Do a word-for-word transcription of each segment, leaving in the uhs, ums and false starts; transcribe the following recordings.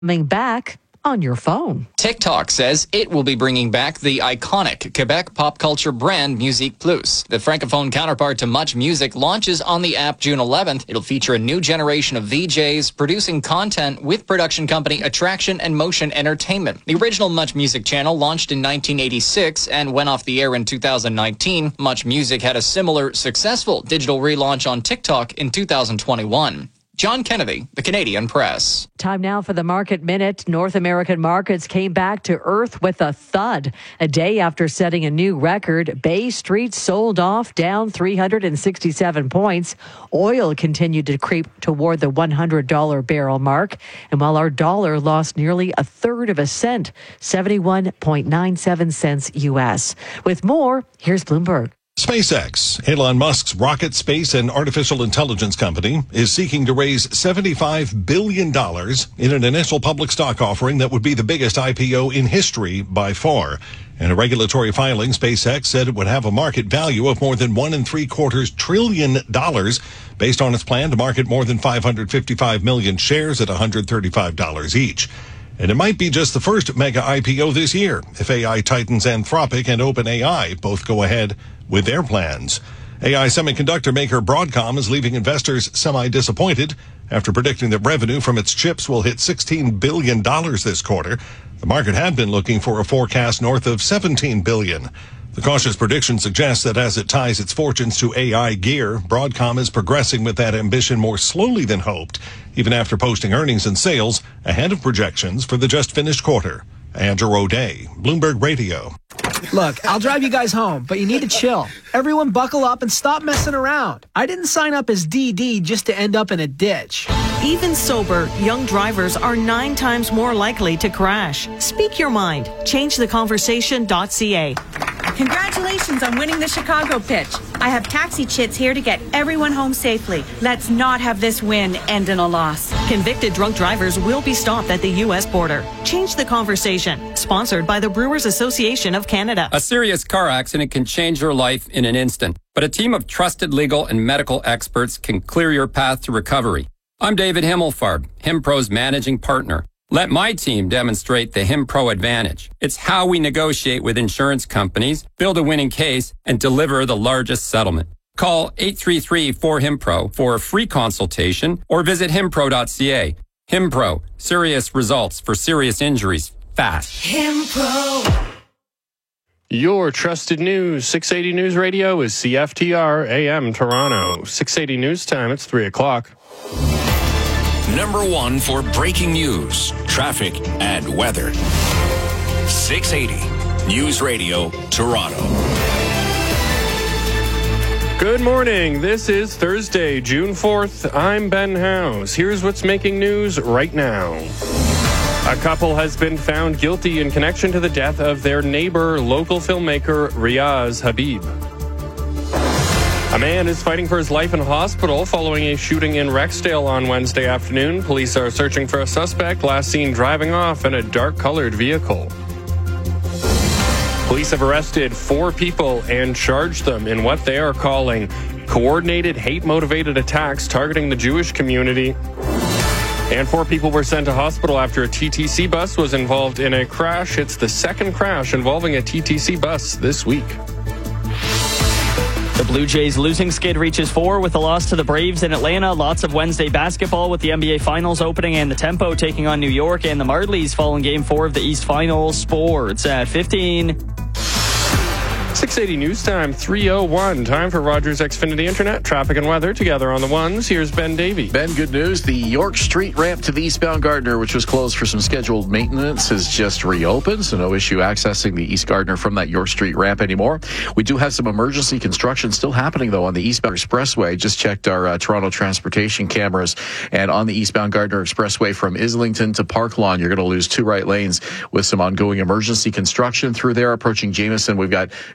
Coming back on your phone. TikTok says it will be bringing back the iconic Quebec pop culture brand Musique Plus. The francophone counterpart to Much Music launches on the app June eleventh. It'll feature a new generation of V Js producing content with production company Attraction and Motion Entertainment. The original Much Music channel launched in nineteen eighty-six and went off the air in two thousand nineteen. Much Music had a similar successful digital relaunch on TikTok in two thousand twenty-one. John Kennedy, The Canadian Press. Time now for the Market Minute. North American markets came back to earth with a thud. A day after setting a new record, Bay Street sold off down three hundred sixty-seven points. Oil continued to creep toward the one hundred dollars barrel mark. And while our dollar lost nearly a third of a cent, seventy-one point nine seven cents U S. With more, here's Bloomberg. SpaceX, Elon Musk's rocket, space, and artificial intelligence company, is seeking to raise seventy-five billion dollars in an initial public stock offering that would be the biggest I P O in history by far. In a regulatory filing, SpaceX said it would have a market value of more than one and three quarters trillion dollars based on its plan to market more than five hundred fifty-five million shares at one hundred thirty-five dollars each. And it might be just the first mega I P O this year if A I titans Anthropic and OpenAI both go ahead with their plans. A I semiconductor maker Broadcom is leaving investors semi-disappointed after predicting that revenue from its chips will hit sixteen billion dollars this quarter. The market had been looking for a forecast north of seventeen billion dollars. The cautious prediction suggests that as it ties its fortunes to A I gear, Broadcom is progressing with that ambition more slowly than hoped, even after posting earnings and sales ahead of projections for the just finished quarter. Andrew O'Day, Bloomberg Radio. Look, I'll drive you guys home, but you need to chill. Everyone buckle up and stop messing around. I didn't sign up as D D just to end up in a ditch. Even sober, young drivers are nine times more likely to crash. Speak your mind. change the conversation dot c a. Congratulations on winning the Chicago pitch. I have taxi chits here to get everyone home safely. Let's not have this win end in a loss. Convicted drunk drivers will be stopped at the U S border. Change the conversation. Sponsored by the Brewers Association of Canada. A serious car accident can change your life in an instant, but a team of trusted legal and medical experts can clear your path to recovery. I'm David Himmelfarb, HimPro's managing partner. Let my team demonstrate the HimPro advantage. It's how we negotiate with insurance companies, build a winning case, and deliver the largest settlement. Call eight three three four HimPro for a free consultation or visit himpro dot c a. HimPro, serious results for serious injuries, fast. HimPro. Your trusted news, six eighty News Radio is C F T R A M Toronto. six eighty News Time, it's three o'clock. Number one for breaking news, traffic, and weather. six eighty News Radio, Toronto. Good morning. This is Thursday, June fourth. I'm Ben House. Here's what's making news right now. A couple has been found guilty in connection to the death of their neighbor, local filmmaker Riaz Habib. A man is fighting for his life in hospital following a shooting in Rexdale on Wednesday afternoon. Police are searching for a suspect last seen driving off in a dark-colored vehicle. Police have arrested four people and charged them in what they are calling coordinated hate-motivated attacks targeting the Jewish community. And four people were sent to hospital after a T T C bus was involved in a crash. It's the second crash involving a T T C bus this week. The Blue Jays losing skid reaches four with a loss to the Braves in Atlanta. Lots of Wednesday basketball with the N B A Finals opening and the Tempo taking on New York, and the Marlies falling game four of the East Finals. Sports at fifteen. six eighty News Time, three oh one. Time for Rogers Xfinity Internet, traffic and weather together on the ones. Here's Ben Davey. Ben, good news. The York Street ramp to the eastbound Gardiner, which was closed for some scheduled maintenance, has just reopened, so no issue accessing the East Gardiner from that York Street ramp anymore. We do have some emergency construction still happening, though, on the eastbound expressway. Just checked our uh, Toronto transportation cameras, and on the eastbound Gardiner Expressway from Islington to Park Lawn, you're going to lose two right lanes with some ongoing emergency construction through there. Approaching Jameson, we've got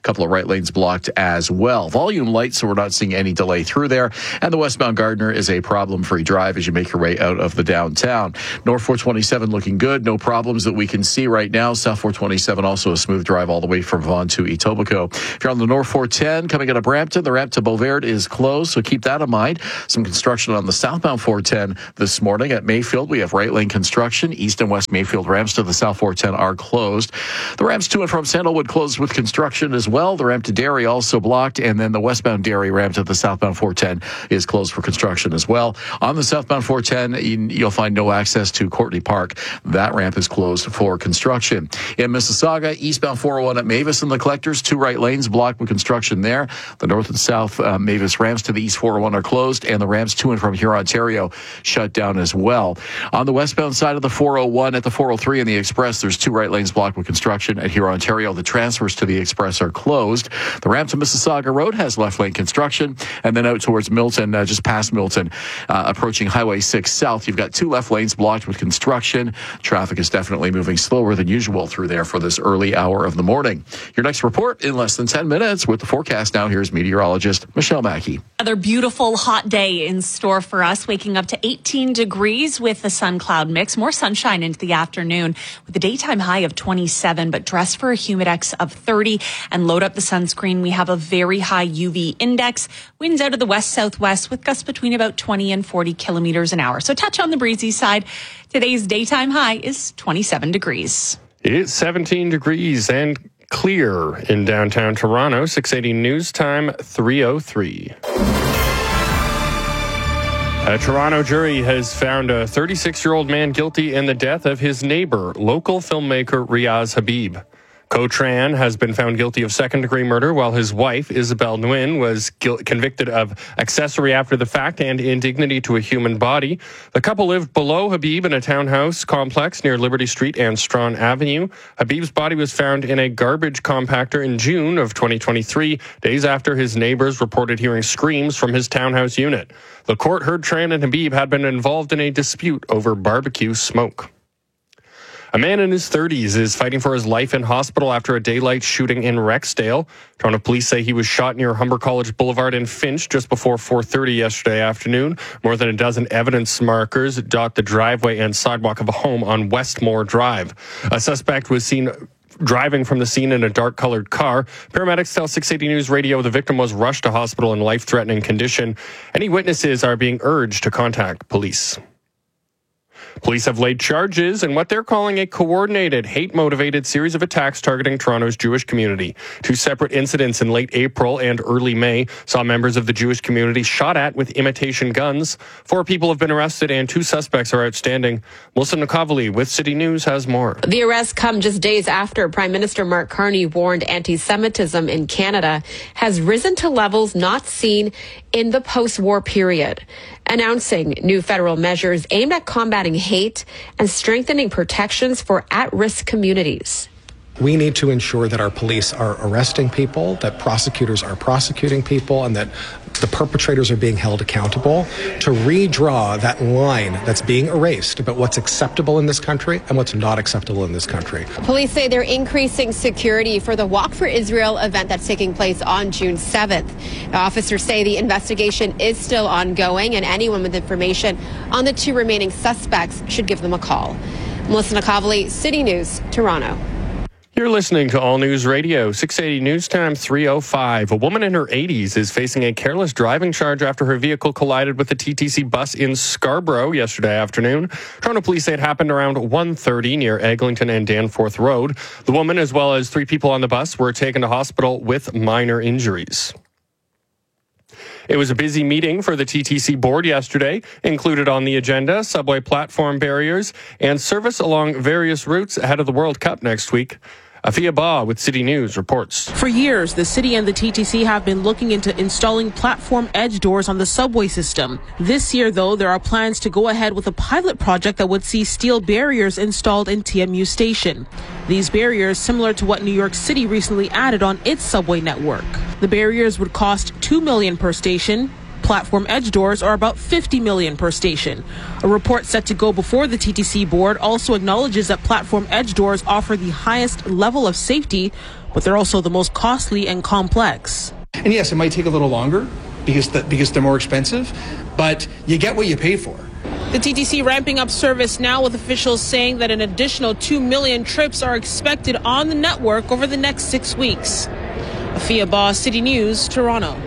couple of right lanes blocked as well. Volume light, so we're not seeing any delay through there. And the westbound Gardiner is a problem-free drive as you make your way out of the downtown. North four twenty-seven looking good. No problems that we can see right now. South four twenty-seven also a smooth drive all the way from Vaughan to Etobicoke. If you're on the North four ten coming out of Brampton, the ramp to Beauvert is closed, so keep that in mind. Some construction on the southbound four ten this morning. At Mayfield, we have right lane construction. East and West Mayfield ramps to the South four ten are closed. The ramps to and from Sandalwood closed with construction as well. The ramp to Derry also blocked, and then the westbound Derry ramp to the southbound four ten is closed for construction as well. On the southbound four ten, you'll find no access to Courtney Park. That ramp is closed for construction. In Mississauga, eastbound four oh one at Mavis and the Collectors, two right lanes blocked with construction there. The north and south uh, Mavis ramps to the east four oh one are closed, and the ramps to and from Huron, Ontario shut down as well. On the westbound side of the four oh one at the four oh three and the Express, there's two right lanes blocked with construction. At Huron, Ontario, the transfers to the Express are closed. The ramp to Mississauga Road has left lane construction, and then out towards Milton, uh, just past Milton, uh, approaching Highway six South, you've got two left lanes blocked with construction. Traffic is definitely moving slower than usual through there for this early hour of the morning. Your next report in less than ten minutes with the forecast. Now here's meteorologist Michelle Mackey. Another beautiful hot day in store for us, waking up to eighteen degrees with the sun cloud mix. More sunshine into the afternoon with a daytime high of twenty-seven, but dress for a humidex of thirty and load up the sunscreen. We have a very high U V index. Winds out of the west southwest with gusts between about twenty and forty kilometers an hour. So touch on the breezy side. Today's daytime high is twenty-seven degrees. It's seventeen degrees and clear in downtown Toronto. six eighty News Time, three oh three. A Toronto jury has found a thirty-six-year-old man guilty in the death of his neighbor, local filmmaker Riaz Habib. Ko Tran has been found guilty of second-degree murder, while his wife, Isabel Nguyen, was gil- convicted of accessory after the fact and indignity to a human body. The couple lived below Habib in a townhouse complex near Liberty Street and Strawn Avenue. Habib's body was found in a garbage compactor in June of twenty twenty-three, days after his neighbors reported hearing screams from his townhouse unit. The court heard Tran and Habib had been involved in a dispute over barbecue smoke. A man in his thirties is fighting for his life in hospital after a daylight shooting in Rexdale. Toronto police say he was shot near Humber College Boulevard in Finch just before four thirty yesterday afternoon. More than a dozen evidence markers dot the driveway and sidewalk of a home on Westmore Drive. A suspect was seen driving from the scene in a dark-colored car. Paramedics tell six eighty News Radio the victim was rushed to hospital in life-threatening condition. Any witnesses are being urged to contact police. Police have laid charges in what they're calling a coordinated, hate-motivated series of attacks targeting Toronto's Jewish community. Two separate incidents in late April and early May saw members of the Jewish community shot at with imitation guns. Four people have been arrested and two suspects are outstanding. Melissa Nakavali with City News has more. The arrests come just days after Prime Minister Mark Carney warned anti-Semitism in Canada has risen to levels not seen in the post-war period, announcing new federal measures aimed at combating hate and strengthening protections for at-risk communities. We need to ensure that our police are arresting people, that prosecutors are prosecuting people, and that the perpetrators are being held accountable to redraw that line that's being erased about what's acceptable in this country and what's not acceptable in this country. Police say they're increasing security for the Walk for Israel event that's taking place on June seventh. Officers say the investigation is still ongoing, and anyone with information on the two remaining suspects should give them a call. Melissa Nakavali, City News, Toronto. You're listening to All News Radio, six eighty News Time, three oh five. A woman in her eighties is facing a careless driving charge after her vehicle collided with a T T C bus in Scarborough yesterday afternoon. Toronto police say it happened around one thirty near Eglinton and Danforth Road. The woman, as well as three people on the bus, were taken to hospital with minor injuries. It was a busy meeting for the T T C board yesterday. Included on the agenda, subway platform barriers and service along various routes ahead of the World Cup next week. Afia Ba with City News reports. For years, the city and the T T C have been looking into installing platform edge doors on the subway system. This year, though, there are plans to go ahead with a pilot project that would see steel barriers installed in T M U Station. These barriers, similar to what New York City recently added on its subway network. The barriers would cost two million dollars per station, Platform edge doors are about fifty million dollars per station. A report set to go before the T T C board also acknowledges that platform edge doors offer the highest level of safety, but they're also the most costly and complex. And yes, it might take a little longer because the, because they're more expensive, but you get what you pay for. The T T C ramping up service now, with officials saying that an additional two million trips are expected on the network over the next six weeks. Afia Boss, City News, Toronto.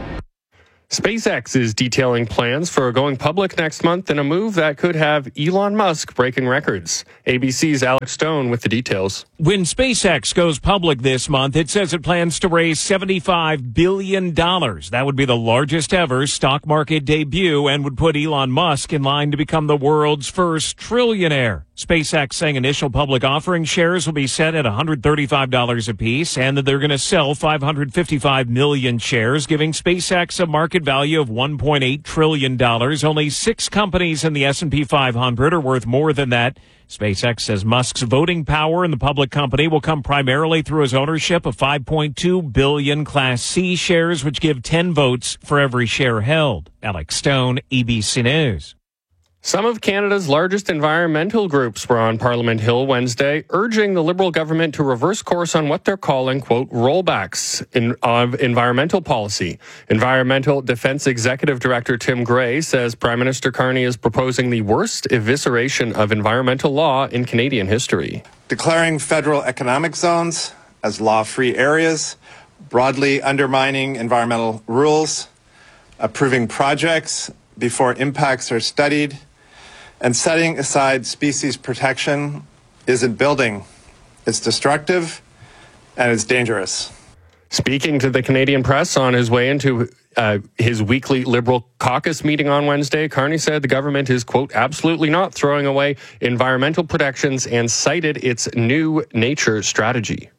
SpaceX is detailing plans for going public next month in a move that could have Elon Musk breaking records. A B C's Alex Stone with the details. When SpaceX goes public this month, it says it plans to raise seventy-five billion dollars. That would be the largest ever stock market debut and would put Elon Musk in line to become the world's first trillionaire. SpaceX saying initial public offering shares will be set at one hundred thirty-five dollars apiece and that they're going to sell five hundred fifty-five million shares, giving SpaceX a market value of one point eight trillion dollars. Only six companies in the S and P five hundred are worth more than that. SpaceX says Musk's voting power in the public company will come primarily through his ownership of five point two billion Class C shares, which give ten votes for every share held. Alex Stone, A B C News. Some of Canada's largest environmental groups were on Parliament Hill Wednesday, urging the Liberal government to reverse course on what they're calling, quote, rollbacks in, of environmental policy. Environmental Defence Executive Director Tim Gray says Prime Minister Carney is proposing the worst evisceration of environmental law in Canadian history. Declaring federal economic zones as law-free areas, broadly undermining environmental rules, approving projects before impacts are studied, and setting aside species protection isn't building. It's destructive and it's dangerous. Speaking to the Canadian press on his way into uh, his weekly Liberal caucus meeting on Wednesday, Carney said the government is, quote, absolutely not throwing away environmental protections and cited its new nature strategy.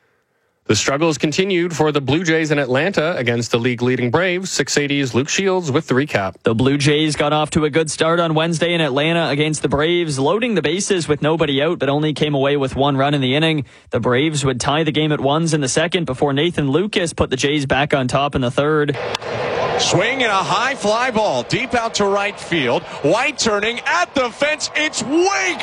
The struggles continued for the Blue Jays in Atlanta against the league-leading Braves. six eighty's Luke Shields with the recap. The Blue Jays got off to a good start on Wednesday in Atlanta against the Braves, loading the bases with nobody out, but only came away with one run in the inning. The Braves would tie the game at ones in the second before Nathan Lucas put the Jays back on top in the third. Swing and a high fly ball deep out to right field. White turning at the fence. It's way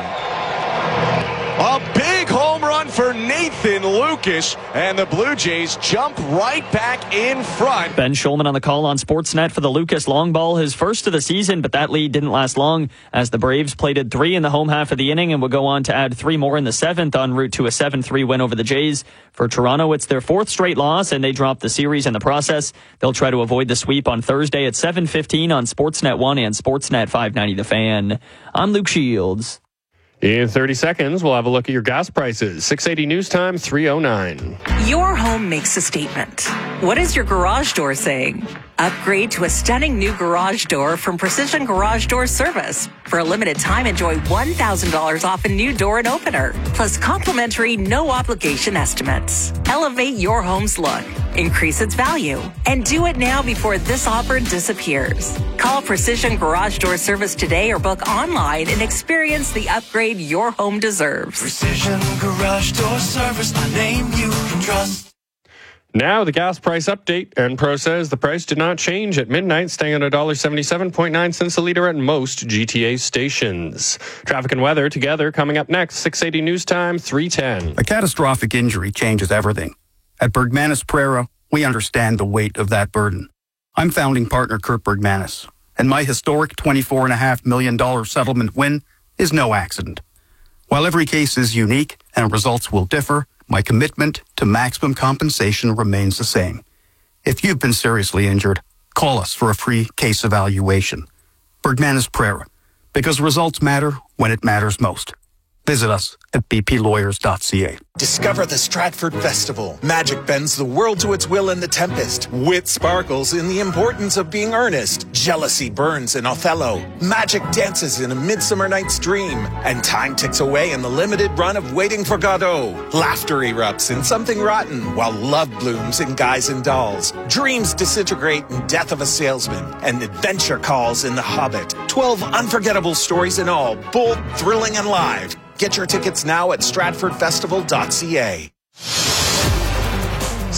gone. A big home run for Nathan Lucas, and the Blue Jays jump right back in front. Ben Schulman on the call on Sportsnet for the Lucas long ball, his first of the season, but that lead didn't last long as the Braves plated three in the home half of the inning and would go on to add three more in the seventh en route to a seven three win over the Jays. For Toronto, it's their fourth straight loss, and they dropped the series in the process. They'll try to avoid the sweep on Thursday at seven fifteen on Sportsnet one and Sportsnet five ninety The Fan. I'm Luke Shields. In thirty seconds, we'll have a look at your gas prices. six eighty News Time, three oh nine. Your home makes a statement. What is your garage door saying? Upgrade to a stunning new garage door from Precision Garage Door Service. For a limited time, enjoy one thousand dollars off a new door and opener, plus complimentary no-obligation estimates. Elevate your home's look, increase its value, and do it now before this offer disappears. Call Precision Garage Door Service today or book online and experience the upgrade your home deserves. Precision Garage Door Service, a name you can trust. Now the gas price update. Enpro says the price did not change at midnight, staying at one dollar seventy-seven point nine cents a litre at most G T A stations. Traffic and weather together coming up next. six eighty News Time, three ten. A catastrophic injury changes everything. At Bergmanis Prera, we understand the weight of that burden. I'm founding partner Kurt Bergmanis, and my historic twenty-four point five million dollars settlement win is no accident. While every case is unique and results will differ, my commitment to maximum compensation remains the same. If you've been seriously injured, call us for a free case evaluation. Bergmanis Prera, because results matter when it matters most. Visit us at b p lawyers dot c a. Discover the Stratford Festival. Magic bends the world to its will in The Tempest. Wit sparkles in the importance of being earnest. Jealousy burns in Othello. Magic dances in A Midsummer Night's Dream. And time ticks away in the limited run of Waiting for Godot. Laughter erupts in Something Rotten, while love blooms in Guys and Dolls. Dreams disintegrate in Death of a Salesman. And adventure calls in The Hobbit. Twelve unforgettable stories in all, bold, thrilling, and live. Get your tickets now at stratford festival dot c a.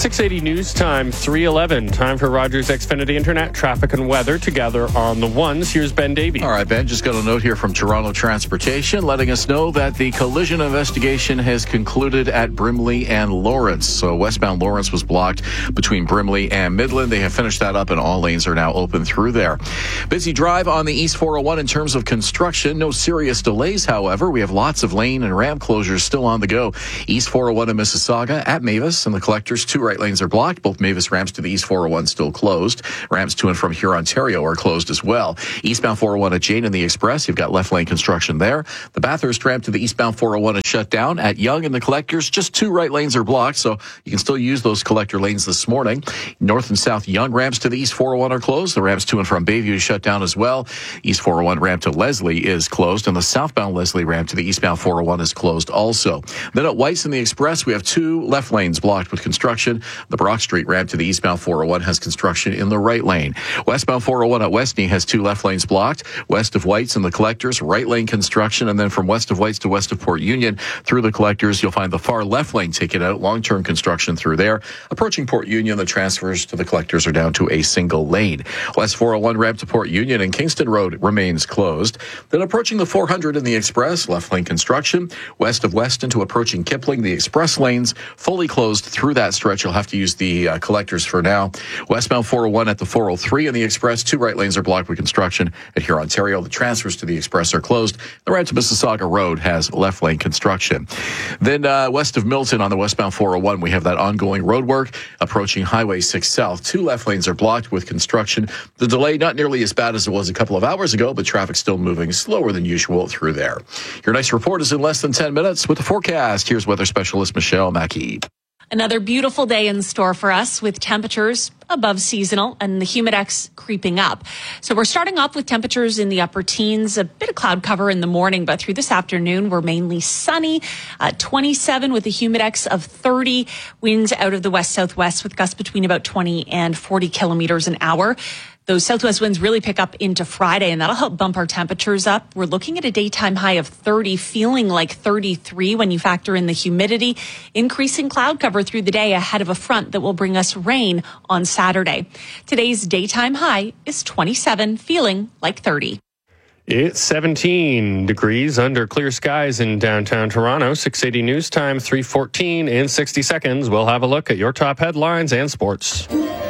six eighty News Time, three eleven. Time for Rogers Xfinity Internet, traffic and weather together on the ones. Here's Ben Davey. All right, Ben, just got a note here from Toronto Transportation letting us know that the collision investigation has concluded at Brimley and Lawrence. So westbound Lawrence was blocked between Brimley and Midland. They have finished that up and all lanes are now open through there. Busy drive on the East four oh one in terms of construction. No serious delays, however. We have lots of lane and ramp closures still on the go. East four oh one in Mississauga at Mavis and the Collectors. Two right lanes are blocked. Both Mavis ramps to the East four oh one still closed. Ramps to and from Huron, Ontario are closed as well. Eastbound four oh one at Jane and the Express. You've got left lane construction there. The Bathurst ramp to the eastbound four oh one is shut down. At Yonge and the Collectors, just two right lanes are blocked, so you can still use those collector lanes this morning. North and south Yonge ramps to the East four oh one are closed. The ramps to and from Bayview is shut down as well. East four oh one ramp to Leslie is closed, and the southbound Leslie ramp to the eastbound four oh one is closed also. Then at White's and the Express, we have two left lanes blocked with construction. The Brock Street ramp to the eastbound four oh one has construction in the right lane. Westbound four oh one at Westney has two left lanes blocked. West of White's and the Collectors, right lane construction, and then from west of White's to west of Port Union through the Collectors, you'll find the far left lane taken out, long-term construction through there. Approaching Port Union, the transfers to the Collectors are down to a single lane. West four oh one ramp to Port Union and Kingston Road remains closed. Then approaching the four hundred in the Express, left lane construction. West of Weston to approaching Kipling, the Express lanes fully closed through that stretch. You'll have to use the uh, Collectors for now. Westbound four oh one at the four oh three in the Express, two right lanes are blocked with construction. At Huron, Ontario, the transfers to the Express are closed. The ramp to Mississauga Road has left lane construction. Then uh, west of Milton on the westbound four oh one, we have that ongoing road work approaching Highway six South. Two left lanes are blocked with construction. The delay not nearly as bad as it was a couple of hours ago, but traffic still moving slower than usual through there. Your next report is in less than ten minutes with the forecast. Here's weather specialist Michelle Mackey. Another beautiful day in store for us with temperatures above seasonal and the humidex creeping up. So we're starting off with temperatures in the upper teens, a bit of cloud cover in the morning, but through this afternoon, we're mainly sunny, uh, twenty-seven with a humidex of thirty, winds out of the west-southwest with gusts between about twenty and forty kilometers an hour. Those southwest winds really pick up into Friday, and that'll help bump our temperatures up. We're looking at a daytime high of thirty, feeling like thirty-three when you factor in the humidity. Increasing cloud cover through the day ahead of a front that will bring us rain on Saturday. Today's daytime high is twenty-seven, feeling like thirty. It's seventeen degrees under clear skies in downtown Toronto. six eighty News Time, three fourteen. In sixty seconds, we'll have a look at your top headlines and sports.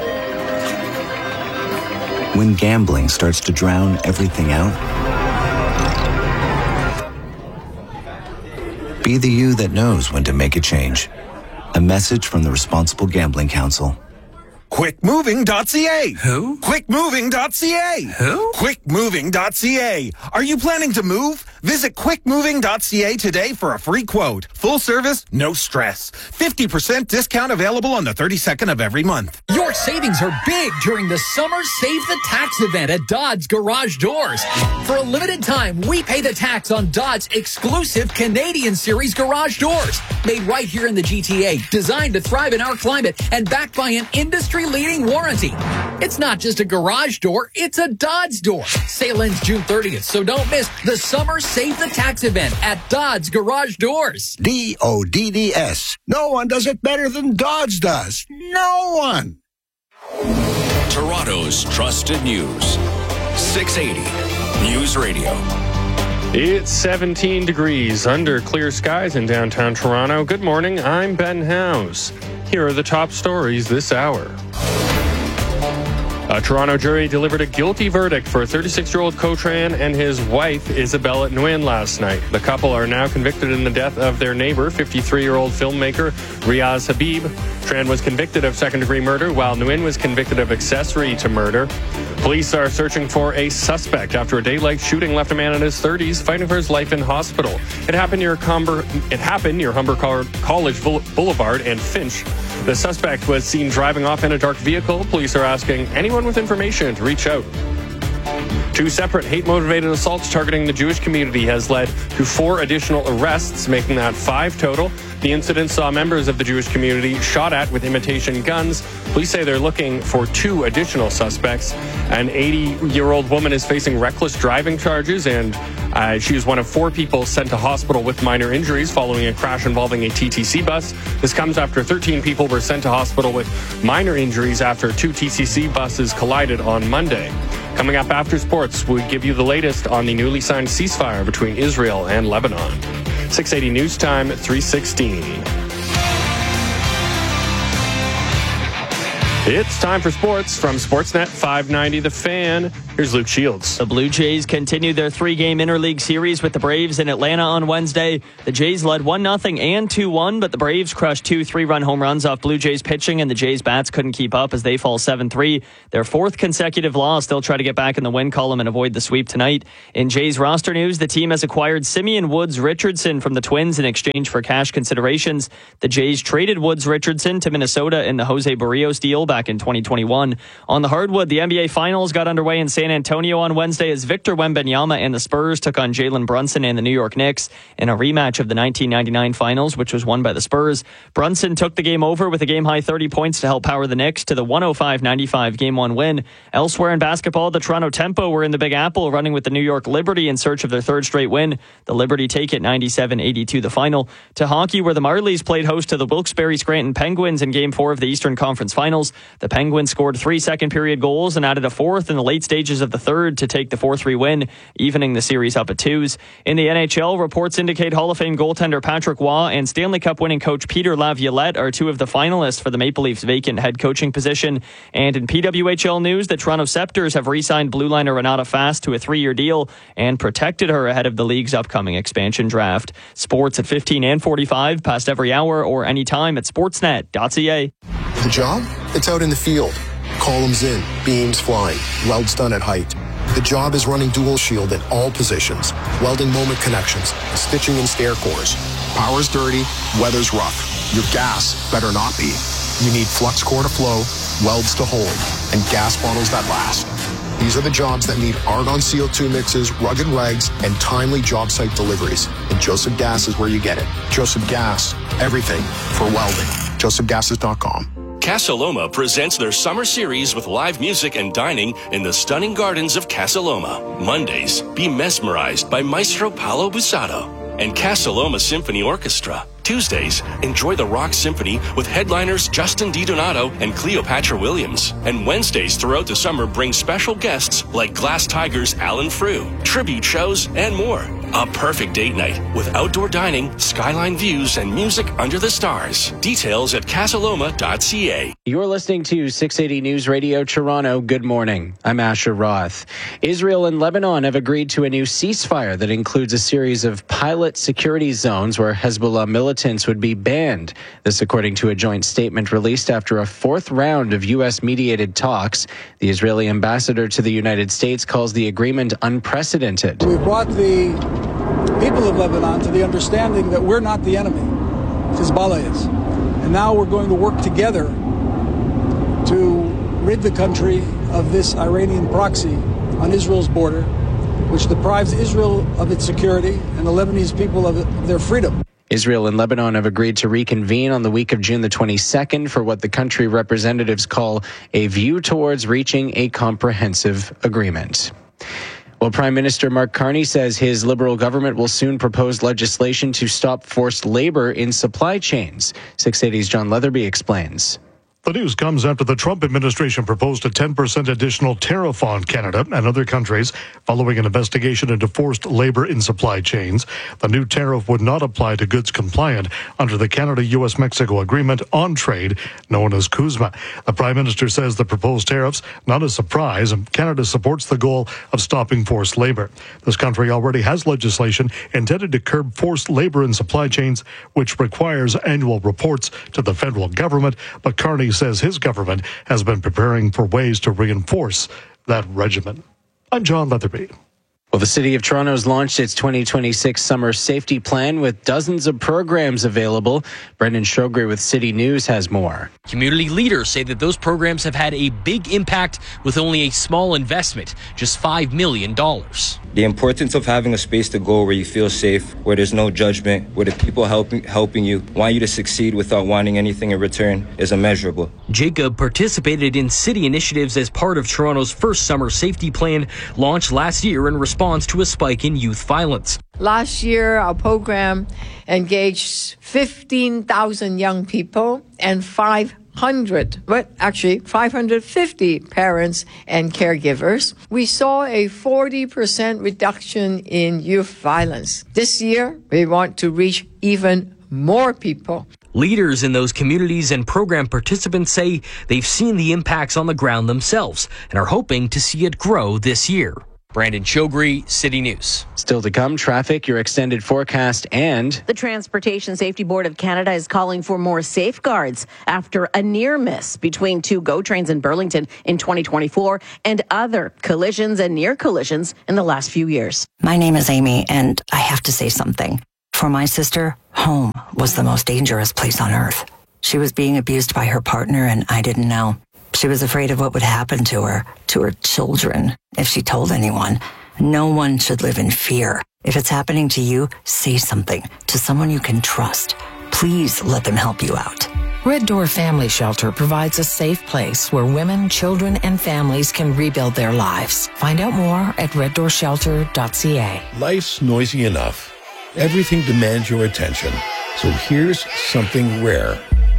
When gambling starts to drown everything out, be the you that knows when to make a change. A message from the Responsible Gambling Council. quick moving dot c a. Who? quick moving dot c a. Who? quick moving dot c a. Are you planning to move? Visit quick moving dot c a today for a free quote. Full service, no stress. fifty percent discount available on the thirty-second of every month. Your savings are big during the Summer Save the Tax event at Dodds Garage Doors. For a limited time, we pay the tax on Dodds exclusive Canadian Series garage doors. Made right here in the G T A, designed to thrive in our climate, and backed by an industry-leading warranty. It's not just a garage door, it's a Dodds door. Sale ends June thirtieth, so don't miss the Summer Save the Tax event at Dodds Garage Doors. D O D D S. No one does it better than Dodds does. No one. Toronto's trusted news. six eighty News Radio. It's seventeen degrees under clear skies in downtown Toronto. Good morning, I'm Ben House. Here are the top stories this hour. A Toronto jury delivered a guilty verdict for thirty-six-year-old Co Tran and his wife, Isabelle Nguyen, last night. The couple are now convicted in the death of their neighbor, fifty-three-year-old filmmaker Riaz Habib. Tran was convicted of second-degree murder, while Nguyen was convicted of accessory to murder. Police are searching for a suspect after a daylight shooting left a man in his thirties fighting for his life in hospital. It happened near Humber, it happened near Humber College Boulevard and Finch. The suspect was seen driving off in a dark vehicle. Police are asking anyone with information to reach out. Two separate hate-motivated assaults targeting the Jewish community has led to four additional arrests, making that five total. The incident saw members of the Jewish community shot at with imitation guns. Police say they're looking for two additional suspects. An eighty-year-old woman is facing reckless driving charges, and uh, she is one of four people sent to hospital with minor injuries following a crash involving a T T C bus. This comes after thirteen people were sent to hospital with minor injuries after two T T C buses collided on Monday. Coming up after sports, we'll give you the latest on the newly signed ceasefire between Israel and Lebanon. six eighty News Time, three sixteen. It's time for sports from Sportsnet five ninety The Fan. Here's Luke Shields. The Blue Jays continued their three-game interleague series with the Braves in Atlanta on Wednesday. The Jays led one nothing and two one, but the Braves crushed two three-run home runs off Blue Jays pitching, and the Jays bats couldn't keep up as they fall seven three. Their fourth consecutive loss. They'll try to get back in the win column and avoid the sweep tonight. In Jays roster news, the team has acquired Simeon Woods Richardson from the Twins in exchange for cash considerations. The Jays traded Woods Richardson to Minnesota in the Jose Barrios deal back in twenty twenty-one. On the hardwood, the N B A Finals got underway in San Antonio on Wednesday as Victor Wembanyama and the Spurs took on Jalen Brunson and the New York Knicks in a rematch of the nineteen ninety-nine Finals, which was won by the Spurs. Brunson took the game over with a game-high thirty points to help power the Knicks to the one oh five ninety-five Game one win. Elsewhere in basketball, the Toronto Tempo were in the Big Apple running with the New York Liberty in search of their third straight win. The Liberty take it ninety-seven eighty-two the final. To hockey, where the Marlies played host to the Wilkes-Barre Scranton Penguins in Game four of the Eastern Conference Finals. The Penguins scored three second-period goals and added a fourth in the late stages of the third to take the four three win, evening the series up at twos. In the N H L, reports indicate Hall of Fame goaltender Patrick Waugh and Stanley Cup winning coach Peter Laviolette are two of the finalists for the Maple Leafs' vacant head coaching position. And in P W H L news, the Toronto Scepters have re-signed blue liner Renata Fast to a three-year deal and protected her ahead of the league's upcoming expansion draft. Sports at fifteen and forty-five, past every hour or anytime at sportsnet dot c a. The job? It's out in the field. Columns in, beams flying, welds done at height. The job is running dual shield in all positions, welding moment connections, stitching in stair cores. Power's dirty, weather's rough. Your gas better not be. You need flux core to flow, welds to hold, and gas bottles that last. These are the jobs that need argon C O two mixes, rugged regs, and timely job site deliveries. And Joseph Gas is where you get it. Joseph Gas, everything for welding. joseph gases dot com. Casa Loma presents their summer series with live music and dining in the stunning gardens of Casa Loma. Mondays, be mesmerized by Maestro Paolo Busato and Casa Loma Symphony Orchestra. Tuesdays, enjoy the Rock Symphony with headliners Justin DiDonato and Cleopatra Williams. And Wednesdays throughout the summer bring special guests like Glass Tigers' Alan Frew, tribute shows, and more. A perfect date night with outdoor dining, skyline views, and music under the stars. Details at casaloma dot c a. You're listening to six eighty News Radio Toronto. Good morning. I'm Asher Roth. Israel and Lebanon have agreed to a new ceasefire that includes a series of pilot security zones where Hezbollah militants would be banned. This according to a joint statement released after a fourth round of U S-mediated talks. The Israeli ambassador to the United States calls the agreement unprecedented. We brought the people of Lebanon to the understanding that we're not the enemy. Hezbollah is. And now we're going to work together to rid the country of this Iranian proxy on Israel's border, which deprives Israel of its security and the Lebanese people of, of their freedom. Israel and Lebanon have agreed to reconvene on the week of June the twenty-second for what the country representatives call a view towards reaching a comprehensive agreement. Well, Prime Minister Mark Carney says his Liberal government will soon propose legislation to stop forced labor in supply chains. six eighty's John Leatherby explains. The news comes after the Trump administration proposed a ten percent additional tariff on Canada and other countries following an investigation into forced labor in supply chains. The new tariff would not apply to goods compliant under the Canada-U S Mexico Agreement on Trade, known as CUSMA. The Prime Minister says the proposed tariffs, not a surprise, and Canada supports the goal of stopping forced labor. This country already has legislation intended to curb forced labor in supply chains, which requires annual reports to the federal government, but Carney says his government has been preparing for ways to reinforce that regimen. I'm John Leatherby. Well, the City of Toronto has launched its twenty twenty-six Summer Safety Plan with dozens of programs available. Brendan Shogri with City News has more. Community leaders say that those programs have had a big impact with only a small investment, just five million dollars. The importance of having a space to go where you feel safe, where there's no judgment, where the people helping helping you want you to succeed without wanting anything in return is immeasurable. Jacob participated in city initiatives as part of Toronto's first Summer Safety Plan, launched last year in response to a spike in youth violence. Last year, our program engaged fifteen thousand young people and five hundred, but actually five hundred fifty parents and caregivers. We saw a forty percent reduction in youth violence. This year, we want to reach even more people. Leaders in those communities and program participants say they've seen the impacts on the ground themselves and are hoping to see it grow this year. Brandon Chogri, City News. Still to come, traffic, your extended forecast, and the Transportation Safety Board of Canada is calling for more safeguards after a near miss between two GO trains in Burlington in twenty twenty-four and other collisions and near collisions in the last few years. My name is Amy, and I have to say something. For my sister, home was the most dangerous place on earth. She was being abused by her partner, and I didn't know. She was afraid of what would happen to her, to her children, if she told anyone. No one should live in fear. If it's happening to you, say something to someone you can trust. Please let them help you out. Red Door Family Shelter provides a safe place where women, children, and families can rebuild their lives. Find out more at red door shelter dot c a. Life's noisy enough. Everything demands your attention. So here's something rare.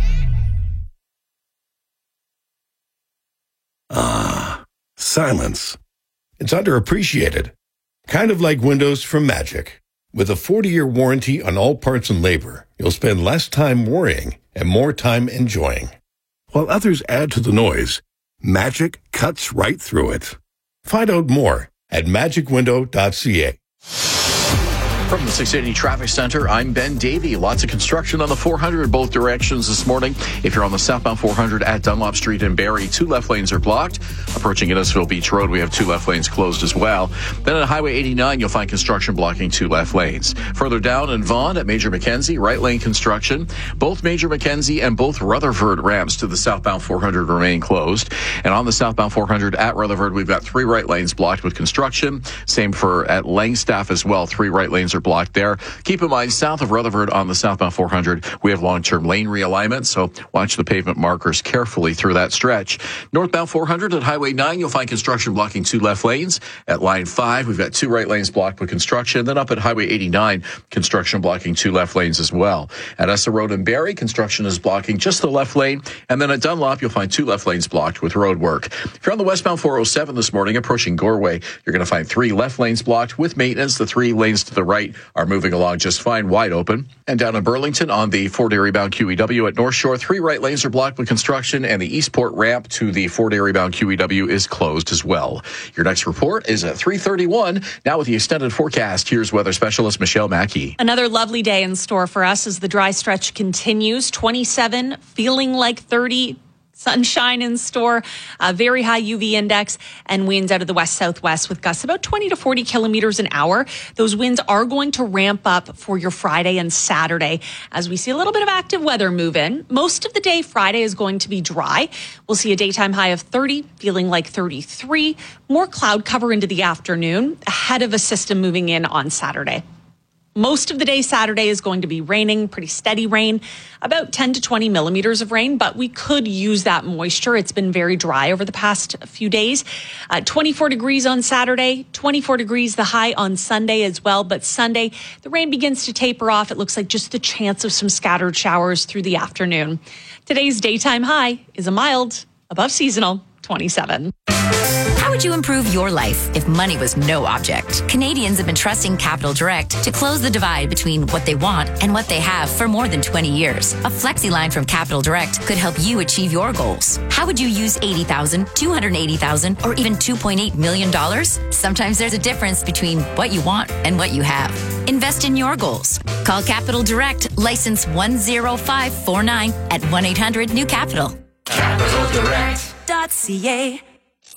Ah, silence. It's underappreciated. Kind of like windows from Magic. With a forty-year warranty on all parts and labor, you'll spend less time worrying and more time enjoying. While others add to the noise, Magic cuts right through it. Find out more at magic window dot c a. From the six eighty Traffic Center, I'm Ben Davey. Lots of construction on the four hundred both directions this morning. If you're on the southbound four hundred at Dunlop Street in Barrie, two left lanes are blocked. Approaching Innisfil Beach Road, we have two left lanes closed as well. Then at Highway eighty-nine, you'll find construction blocking two left lanes. Further down in Vaughan at Major Mackenzie, right lane construction. Both Major Mackenzie and both Rutherford ramps to the southbound four hundred remain closed. And on the southbound four hundred at Rutherford, we've got three right lanes blocked with construction. Same for at Langstaff as well. Three right lanes are blocked there. Keep in mind, south of Rutherford on the southbound four hundred, we have long-term lane realignment, so watch the pavement markers carefully through that stretch. Northbound four hundred at Highway nine, you'll find construction blocking two left lanes. At Line five, we've got two right lanes blocked with construction. Then up at Highway eighty-nine, construction blocking two left lanes as well. At Essa Road in Barrie, construction is blocking just the left lane. And then at Dunlop, you'll find two left lanes blocked with road work. If you're on the westbound four oh seven this morning, approaching Goreway, you're going to find three left lanes blocked with maintenance. The three lanes to the right are moving along just fine, wide open. And down in Burlington on the Fort Erie bound Q E W at North Shore, three right lanes are blocked with construction, and the Eastport ramp to the Fort Erie bound Q E W is closed as well. Your next report is at three thirty-one. Now with the extended forecast, here's weather specialist Michelle Mackey. Another lovely day in store for us as the dry stretch continues. twenty-seven, feeling like thirty. Sunshine in store, a very high U V index, and winds out of the west-southwest with gusts about twenty to forty kilometers an hour. Those winds are going to ramp up for your Friday and Saturday as we see a little bit of active weather move in. Most of the day Friday is going to be dry. We'll see a daytime high of thirty, feeling like thirty-three. More cloud cover into the afternoon ahead of a system moving in on Saturday. Most of the day Saturday is going to be raining, pretty steady rain, about ten to twenty millimeters of rain, but we could use that moisture. It's been very dry over the past few days. Uh, twenty-four degrees on Saturday, twenty-four degrees the high on Sunday as well. But Sunday, the rain begins to taper off. It looks like just the chance of some scattered showers through the afternoon. Today's daytime high is a mild, above seasonal, twenty-seven. How would you improve your life if money was no object? Canadians have been trusting Capital Direct to close the divide between what they want and what they have for more than twenty years. A flexi line from Capital Direct could help you achieve your goals. How would you use eighty thousand dollars, two hundred eighty thousand dollars, or even two point eight million dollars? Sometimes there's a difference between what you want and what you have. Invest in your goals. Call Capital Direct, license one zero five four nine at one eight hundred new capital. capital direct dot c a.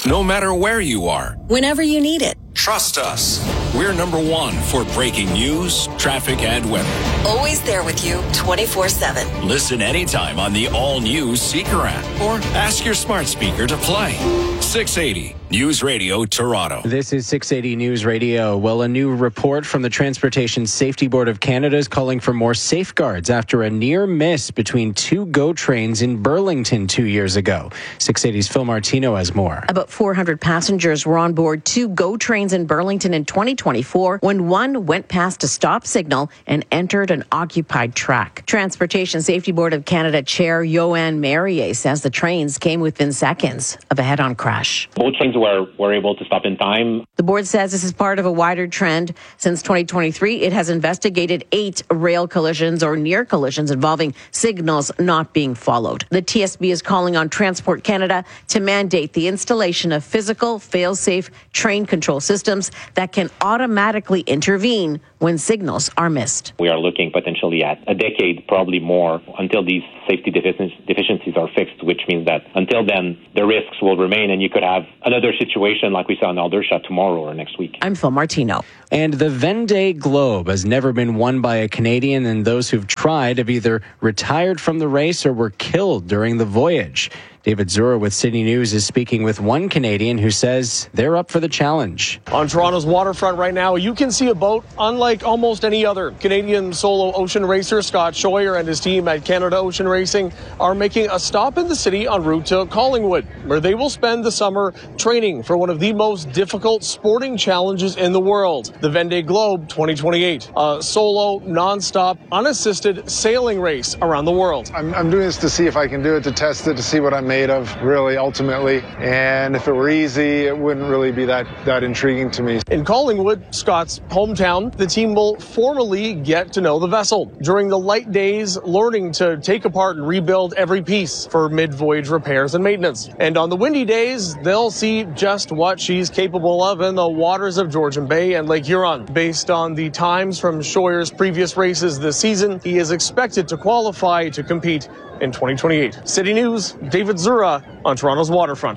no matter where you are. Whenever you need it. Trust us. We're number one for breaking news, traffic, and weather. Always there with you twenty-four seven. Listen anytime on the all-new Seeker app or ask your smart speaker to play. six eighty News Radio Toronto. This is six eighty News Radio. Well, a new report from the Transportation Safety Board of Canada is calling for more safeguards after a near miss between two GO trains in Burlington two years ago. six eighty's Phil Martino has more. About four hundred passengers were on board two GO trains in Burlington in twenty twenty-four when one went past a stop signal and entered an occupied track. Transportation Safety Board of Canada Chair Yoann Marier says the trains came within seconds of a head-on crash. Both trains were, were able to stop in time. The board says this is part of a wider trend. Since twenty twenty-three, it has investigated eight rail collisions or near collisions involving signals not being followed. The T S B is calling on Transport Canada to mandate the installation of physical, fail-safe train control systems that can automatically intervene when signals are missed. We are looking potentially at a decade, probably more, until these safety deficiencies are fixed, which means that until then, the risks will remain and you could have another situation like we saw in Aldershot tomorrow or next week. I'm Phil Martino. And the Vendée Globe has never been won by a Canadian, and those who've tried have either retired from the race or were killed during the voyage. David Zura with Sydney News is speaking with one Canadian who says they're up for the challenge. On Toronto's waterfront right now, you can see a boat unlike almost any other. Canadian solo ocean racer Scott Scheuer and his team at Canada Ocean Racing are making a stop in the city en route to Collingwood, where they will spend the summer training for one of the most difficult sporting challenges in the world, the Vendée Globe twenty twenty-eight, a solo, non-stop, unassisted sailing race around the world. I'm, I'm doing this to see if I can do it, to test it, to see what I'm made of, really, ultimately. And if it were easy, it wouldn't really be that, that intriguing to me. In Collingwood, Scott's hometown, the team will formally get to know the vessel. During the light days, learning to take apart and rebuild every piece for mid-voyage repairs and maintenance. And on the windy days, they'll see just what she's capable of in the waters of Georgian Bay and Lake Huron. Based on the times from Scheuer's previous races this season, he is expected to qualify to compete in twenty twenty-eight. City News, David Zura on Toronto's waterfront.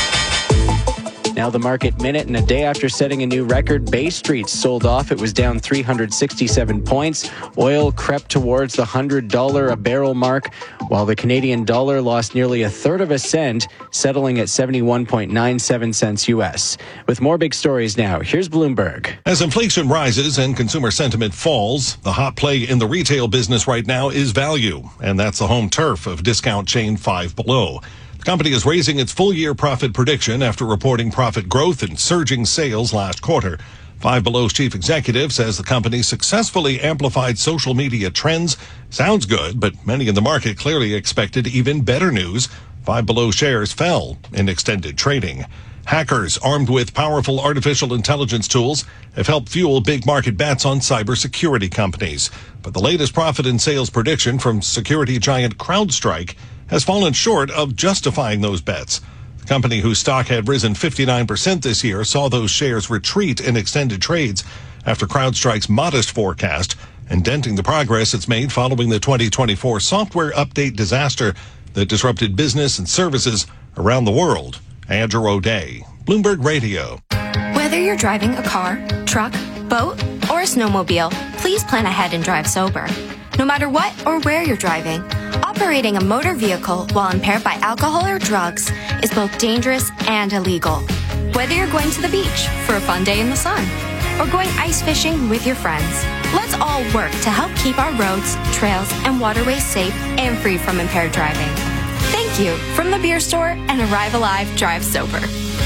Now the market minute, and a day after setting a new record, Bay Street sold off. It was down three hundred sixty-seven points. Oil crept towards the one hundred dollars a barrel mark, while the Canadian dollar lost nearly a third of a cent, settling at seventy-one point nine seven cents U S. With more big stories now, here's Bloomberg. As inflation rises and consumer sentiment falls, the hot play in the retail business right now is value, and that's the home turf of discount chain Five Below. The company is raising its full-year profit prediction after reporting profit growth and surging sales last quarter. Five Below's chief executive says the company successfully amplified social media trends. Sounds good, but many in the market clearly expected even better news. Five Below shares fell in extended trading. Hackers armed with powerful artificial intelligence tools have helped fuel big market bets on cybersecurity companies. But the latest profit and sales prediction from security giant CrowdStrike has fallen short of justifying those bets. The company, whose stock had risen fifty-nine percent this year, saw those shares retreat in extended trades after CrowdStrike's modest forecast and denting the progress it's made following the twenty twenty-four software update disaster that disrupted business and services around the world. Andrew O'Day, Bloomberg Radio. Whether you're driving a car, truck, boat, or a snowmobile, please plan ahead and drive sober. No matter what or where you're driving, operating a motor vehicle while impaired by alcohol or drugs is both dangerous and illegal. Whether you're going to the beach for a fun day in the sun or going ice fishing with your friends, let's all work to help keep our roads, trails, and waterways safe and free from impaired driving. Thank you from the beer store and Arrive Alive Drive Sober.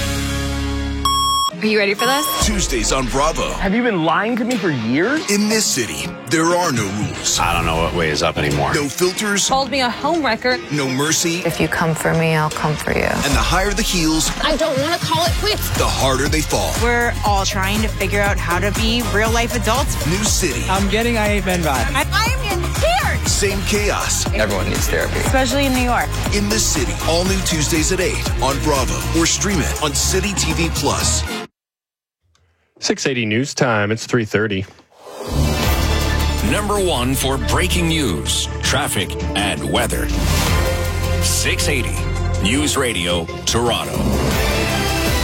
Are you ready for this? Tuesdays on Bravo. Have you been lying to me for years? In this city, there are no rules. I don't know what way is up anymore. No filters. Called me a homewrecker. No mercy. If you come for me, I'll come for you. And the higher the heels, I don't want to call it quits. The harder they fall. We're all trying to figure out how to be real life adults. New city. I'm getting I Hate Men vibes. I'm in scared. Same chaos. Everyone needs therapy. Especially in New York. In this city. All new Tuesdays at eight on Bravo or stream it on City T V Plus. six eighty News Time. It's three thirty. Number one for breaking news, traffic, and weather. six eighty News Radio Toronto.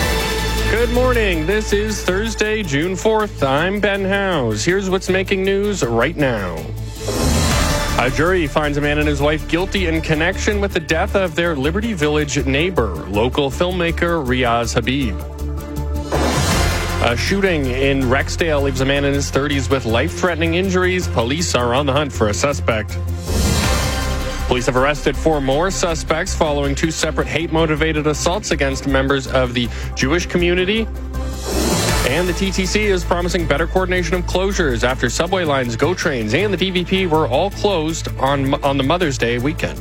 Good morning. This is Thursday, June fourth. I'm Ben Howes. Here's what's making news right now. A jury finds a man and his wife guilty in connection with the death of their Liberty Village neighbor, local filmmaker Riaz Habib. A shooting in Rexdale leaves a man in his thirties with life-threatening injuries. Police are on the hunt for a suspect. Police have arrested four more suspects following two separate hate-motivated assaults against members of the Jewish community. And the T T C is promising better coordination of closures after subway lines, GO trains, and the D V P were all closed on on the Mother's Day weekend.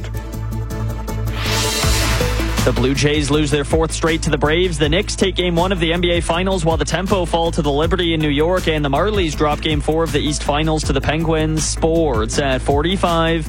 The Blue Jays lose their fourth straight to the Braves. The Knicks take game one of the N B A Finals while the Tempo fall to the Liberty in New York. And the Marlies drop game four of the East Finals to the Penguins. Sports at forty-five.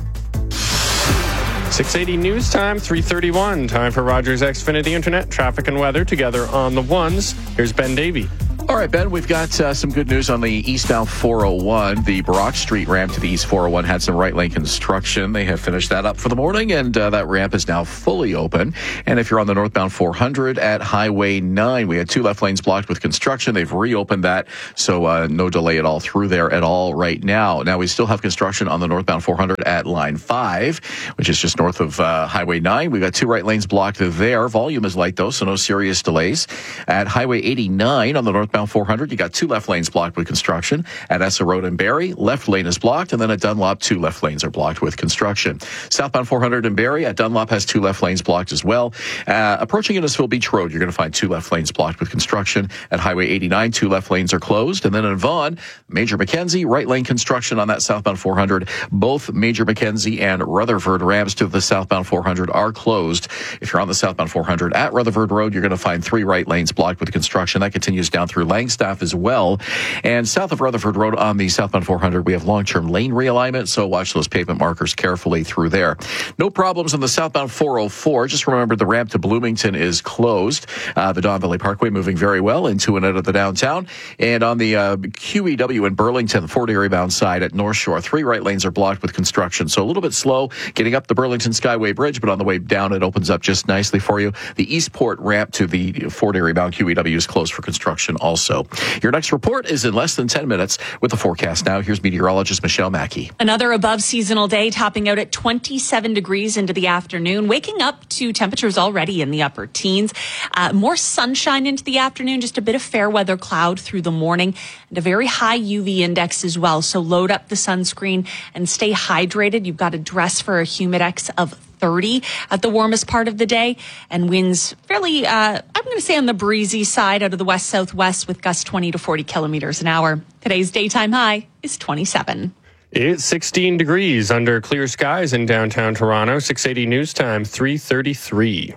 six eighty News Time, three thirty-one. Time for Rogers Xfinity Internet, traffic and weather together on the ones. Here's Ben Davey. All right, Ben, we've got uh, some good news on the eastbound four oh one. The Brock Street ramp to the east four oh one had some right lane construction. They have finished that up for the morning, and uh, that ramp is now fully open. And if you're on the northbound four hundred at Highway nine, we had two left lanes blocked with construction. They've reopened that, so uh, no delay at all through there at all right now. Now, we still have construction on the northbound four hundred at line five, which is just north of uh, Highway nine. We've got two right lanes blocked there. Volume is light, though, so no serious delays. At Highway eighty-nine on the northbound four hundred, you got two left lanes blocked with construction. At Essa Road and Barrie, left lane is blocked, and then at Dunlop, two left lanes are blocked with construction. Southbound four hundred and Barrie at Dunlop has two left lanes blocked as well. Uh, approaching Innisfil Beach Road, you're going to find two left lanes blocked with construction. At Highway eighty-nine, two left lanes are closed. And then in Vaughan, Major Mackenzie, right lane construction on that southbound four hundred. Both Major Mackenzie and Rutherford ramps to the southbound four hundred are closed. If you're on the southbound four hundred at Rutherford Road, you're going to find three right lanes blocked with construction. That continues down through Langstaff as well. And south of Rutherford Road on the southbound four hundred, we have long-term lane realignment, so watch those pavement markers carefully through there. No problems on the southbound four oh four. Just remember the ramp to Bloomington is closed. Uh, the Don Valley Parkway moving very well into and out of the downtown. And on the uh, Q E W in Burlington, the Fort Erie bound side at North Shore, three right lanes are blocked with construction. So a little bit slow getting up the Burlington Skyway Bridge, but on the way down, it opens up just nicely for you. The Eastport ramp to the Fort Erie bound Q E W is closed for construction also. Your next report is in less than ten minutes with the forecast now. Here's meteorologist Michelle Mackey. Another above seasonal day, topping out at twenty-seven degrees into the afternoon, waking up to temperatures already in the upper teens. Uh, more sunshine into the afternoon, just a bit of fair weather cloud through the morning, and a very high U V index as well. So load up the sunscreen and stay hydrated. You've got to dress for a humidex of thirty at the warmest part of the day, and winds fairly, uh, I'm going to say on the breezy side out of the west southwest with gusts twenty to forty kilometers an hour. Today's daytime high is twenty-seven. It's sixteen degrees under clear skies in downtown Toronto. six eighty News Time, three thirty-three.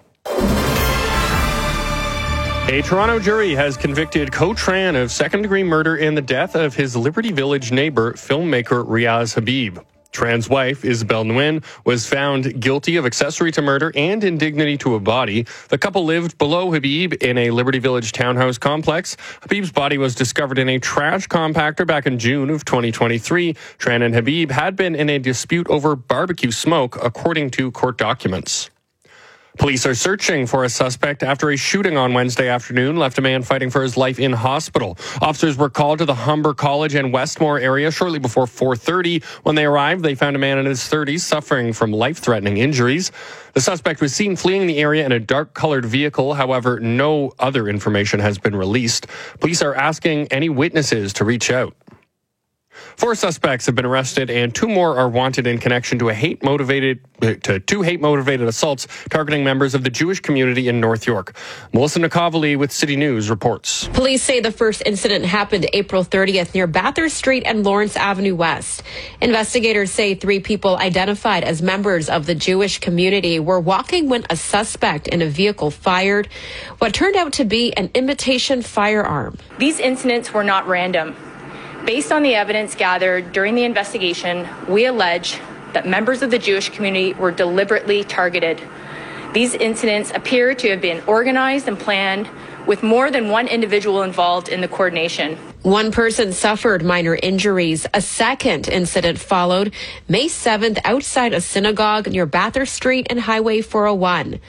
A Toronto jury has convicted Ko Tran of second-degree murder in the death of his Liberty Village neighbor, filmmaker Riaz Habib. Tran's wife, Isabel Nguyen, was found guilty of accessory to murder and indignity to a body. The couple lived below Habib in a Liberty Village townhouse complex. Habib's body was discovered in a trash compactor back in June of twenty twenty-three. Tran and Habib had been in a dispute over barbecue smoke, according to court documents. Police are searching for a suspect after a shooting on Wednesday afternoon left a man fighting for his life in hospital. Officers were called to the Humber College and Westmore area shortly before four thirty. When they arrived, they found a man in his thirties suffering from life-threatening injuries. The suspect was seen fleeing the area in a dark-colored vehicle. However, no other information has been released. Police are asking any witnesses to reach out. Four suspects have been arrested, and two more are wanted in connection to a hate-motivated to two hate-motivated assaults targeting members of the Jewish community in North York. Melissa Nikovely with City News reports. Police say the first incident happened April thirtieth near Bathurst Street and Lawrence Avenue West. Investigators say three people identified as members of the Jewish community were walking when a suspect in a vehicle fired what turned out to be an imitation firearm. These incidents were not random. Based on the evidence gathered during the investigation, we allege that members of the Jewish community were deliberately targeted. These incidents appear to have been organized and planned with more than one individual involved in the coordination. One person suffered minor injuries. A second incident followed May seventh outside a synagogue near Bathurst Street and Highway four oh one.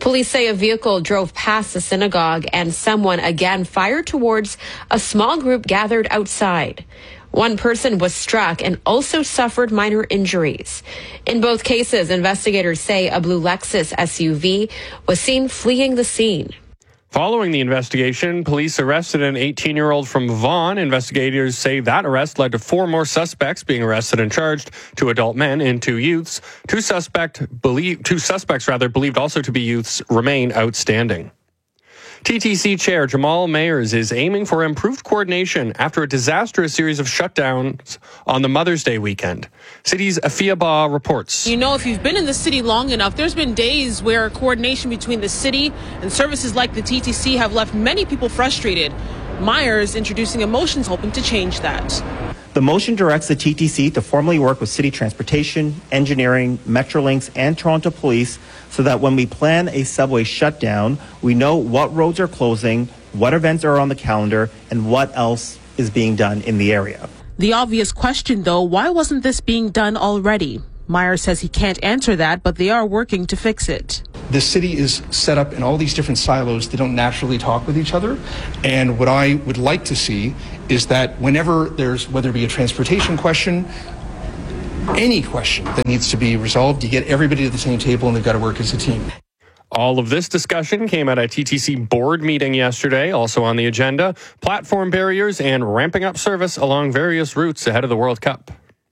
Police say a vehicle drove past the synagogue and someone again fired towards a small group gathered outside. One person was struck and also suffered minor injuries. In both cases, investigators say a blue Lexus S U V was seen fleeing the scene. Following the investigation, police arrested an eighteen-year-old from Vaughan. Investigators say that arrest led to four more suspects being arrested and charged, two adult men and two youths. Two suspect believe, two suspects rather believed also to be youths remain outstanding. T T C Chair Jamal Mayers is aiming for improved coordination after a disastrous series of shutdowns on the Mother's Day weekend. City's Afia Ba reports. You know, if you've been in the city long enough, there's been days where coordination between the city and services like the T T C have left many people frustrated. Myers introducing a motion hoping to change that. The motion directs the T T C to formally work with City Transportation, Engineering, Metrolinx, and Toronto Police so that when we plan a subway shutdown, we know what roads are closing, what events are on the calendar, and what else is being done in the area. The obvious question, though, why wasn't this being done already? Myers says he can't answer that, but they are working to fix it. The city is set up in all these different silos that don't naturally talk with each other. And what I would like to see is that whenever there's, whether it be a transportation question, any question that needs to be resolved, you get everybody to the same table and they've got to work as a team. All of this discussion came at a T T C board meeting yesterday. Also on the agenda, platform barriers and ramping up service along various routes ahead of the World Cup.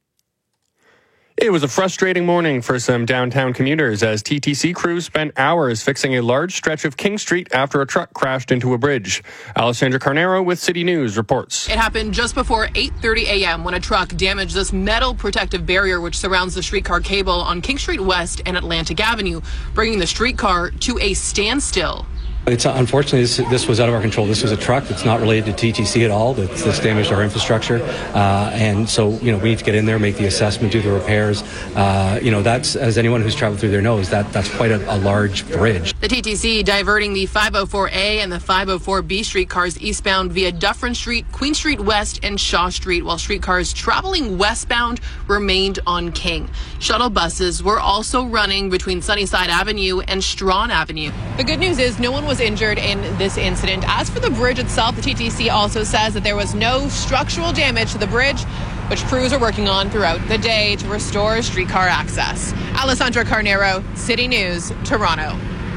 It was a frustrating morning for some downtown commuters as T T C crews spent hours fixing a large stretch of King Street after a truck crashed into a bridge. Alessandra Carnero with City News reports. It happened just before eight thirty a.m. when a truck damaged this metal protective barrier which surrounds the streetcar cable on King Street West and Atlantic Avenue, bringing the streetcar to a standstill. It's unfortunately this, this was out of our control. This was a truck that's not related to T T C at all. That's, that's damaged our infrastructure, uh, and so you know we need to get in there, make the assessment, do the repairs. Uh, you know that's, as anyone who's traveled through there knows, that that's quite a, a large bridge. The T T C diverting the five oh four A and the five oh four B streetcars eastbound via Dufferin Street, Queen Street West, and Shaw Street, while streetcars traveling westbound remained on King. Shuttle buses were also running between Sunnyside Avenue and Strawn Avenue. The good news is no one was injured in this incident. As for the bridge itself, the T T C also says that there was no structural damage to the bridge, which crews are working on throughout the day to restore streetcar access. Alessandra Carnero, City News, Toronto.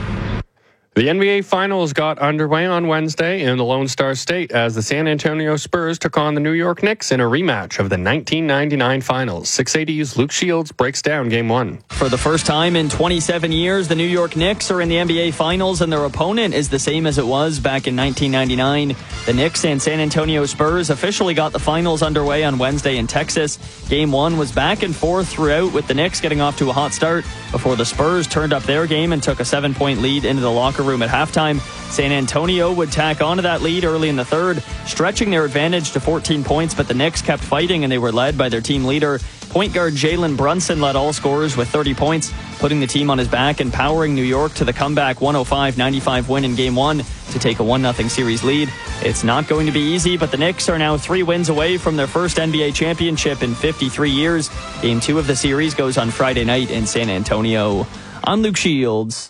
The N B A Finals got underway on Wednesday in the Lone Star State as the San Antonio Spurs took on the New York Knicks in a rematch of the nineteen ninety-nine Finals. six eighty's Luke Shields breaks down Game one. For the first time in twenty-seven years, the New York Knicks are in the N B A Finals, and their opponent is the same as it was back in nineteen ninety-nine. The Knicks and San Antonio Spurs officially got the Finals underway on Wednesday in Texas. Game one was back and forth throughout, with the Knicks getting off to a hot start before the Spurs turned up their game and took a seven-point lead into the locker room at halftime. San Antonio would tack onto that lead early in the third, stretching their advantage to fourteen points, but the Knicks kept fighting and they were led by their team leader. Point guard Jalen Brunson led all scorers with thirty points, putting the team on his back and powering New York to the comeback one oh five ninety-five win in Game one to take a one nothing series lead. It's not going to be easy, but the Knicks are now three wins away from their first N B A championship in fifty-three years. Game two of the series goes on Friday night in San Antonio. I'm Luke Shields.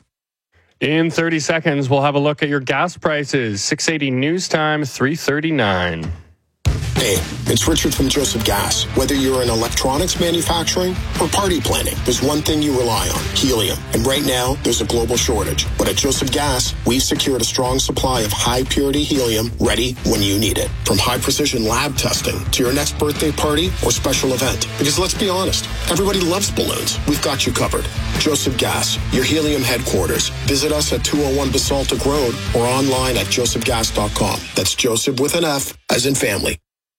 In thirty seconds, we'll have a look at your gas prices. six eighty News Time, three thirty-nine. Hey, it's Richard from Joseph Gas. Whether you're in electronics manufacturing or party planning, there's one thing you rely on, helium. And right now, there's a global shortage. But at Joseph Gas, we've secured a strong supply of high-purity helium ready when you need it. From high-precision lab testing to your next birthday party or special event. Because let's be honest, everybody loves balloons. We've got you covered. Joseph Gas, your helium headquarters. Visit us at two oh one Basaltic Road or online at joseph gas dot com. That's Joseph with an F, as in family.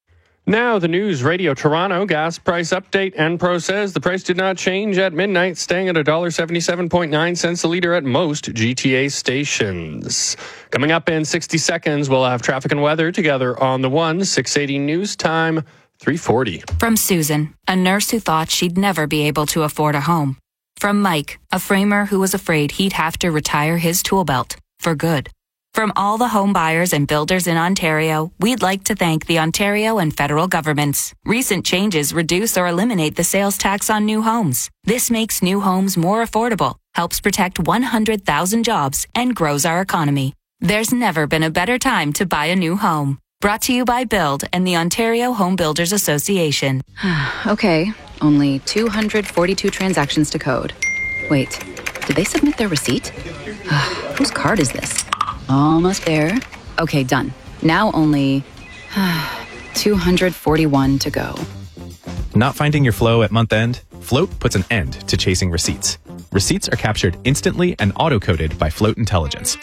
Now, the News Radio Toronto gas price update. Enpro says the price did not change at midnight, staying at one dollar seventy-seven point nine cents a litre at most G T A stations. Coming up in sixty seconds, we'll have traffic and weather together on the one. six eighty News Time, three forty. From Susan, a nurse who thought she'd never be able to afford a home. From Mike, a framer who was afraid he'd have to retire his tool belt for good. From all the home buyers and builders in Ontario, we'd like to thank the Ontario and federal governments. Recent changes reduce or eliminate the sales tax on new homes. This makes new homes more affordable, helps protect one hundred thousand jobs, and grows our economy. There's never been a better time to buy a new home. Brought to you by Build and the Ontario Home Builders Association. Okay, only two hundred forty-two transactions to code. Wait, did they submit their receipt? Whose card is this? Almost there. Okay, done. Now only two hundred forty-one to go. Not finding your flow at month end? Float puts an end to chasing receipts. Receipts are captured instantly and auto-coded by Float Intelligence.